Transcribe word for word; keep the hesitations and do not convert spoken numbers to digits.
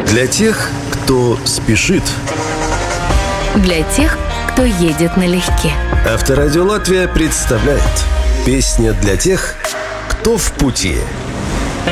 Для тех, кто спешит. Для тех, кто едет налегке. Авторадио Латвия представляет песня для тех, кто в пути.